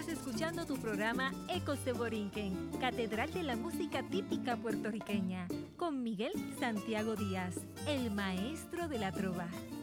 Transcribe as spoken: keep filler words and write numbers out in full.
escuchando tu programa Ecos de Borinquen, Catedral de la Música Típica Puertorriqueña, con Miguel Santiago Díaz, el maestro de la trova.